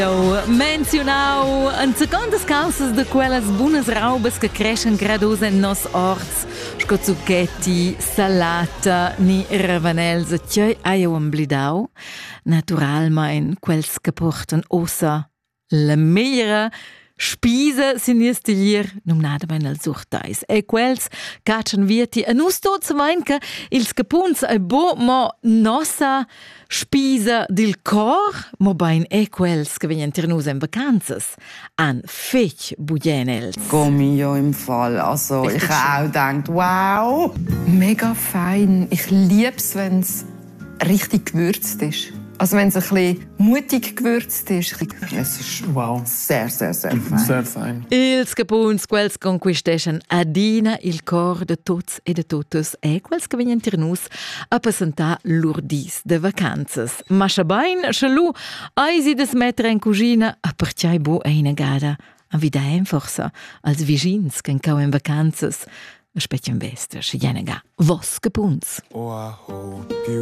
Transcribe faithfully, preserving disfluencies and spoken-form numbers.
Mencionau en secondas causas de quellas bunas raubas che crescen grados en nos orts, sco zucchetti, salata, ni ravanels, tgei hai un blidau, naturalmein quels che porten ossa la megliera spisa sin stiglier numnadamein als urtais. E quels caccian vieti a nus tots vain che ils capuns e bo mo nossa spisa dil cor, mo bain e quels che venien ter nus en vacanzas an fech bugenels. Gommi ja im Fall. Also Richtig ich habe auch gedacht, wow, mega fein. Ich lieb's, wenn's richtig gewürzt ist. Also wenn es ein bisschen mutig gewürzt ist. Es ist wow, sehr, sehr, sehr fein. Sehr fein. Ils capuns quels conquisteschen adina il cor de tots e de totes e quels che venien ter nus a presentar l'urdis de vacanzas. Ma schabain, schalu, eisi des metter en cugina a perciai bo eine gada a vidaem forsa als vigins che cau en vacanzas. Aspettiam vesta, schienega vos capuns. Oh,